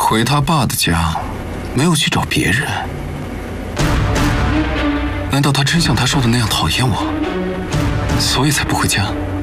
回他爸的家，没有去找别人。难道他真像他说的那样讨厌我，所以才不回家？